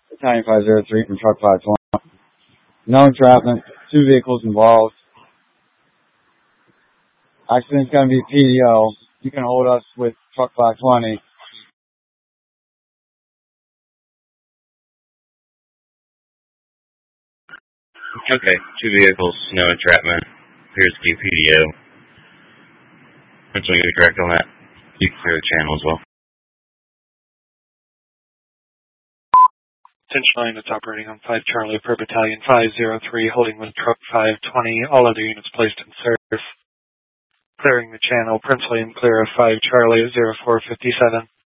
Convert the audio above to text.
Battalion 503 from Truck 520. No entrapment, 2 vehicles involved. Accident's going to be PDO. You can hold us with Truck 520. Okay, 2 vehicles, no entrapment. Appears to be PDO. That's when you direct on that. You can clear the channel as well. Attention line, it's operating on 5 Charlie per Battalion 503, holding with Truck 520. All other units placed in service. Clearing the channel, Prince William clear of 5 Charlie at 0457.